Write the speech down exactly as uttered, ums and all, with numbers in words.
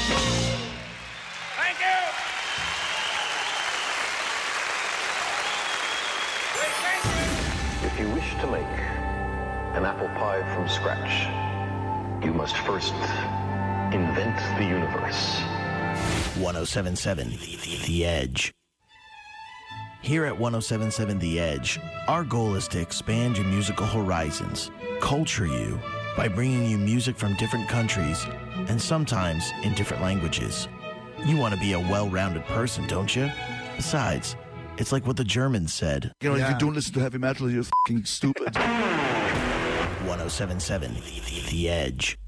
Thank you. If you wish to make an apple pie from scratch, you must first invent the universe. one oh seven point seven The Edge. Here at one oh seven point seven The Edge, our goal is to expand your musical horizons, culture you by bringing you music from different countries and sometimes in different languages. You want to be a well-rounded person, don't you? Besides, it's like what the Germans said. You know, yeah. If you don't listen to heavy metal, you're fucking stupid. one oh seven point seven The Edge.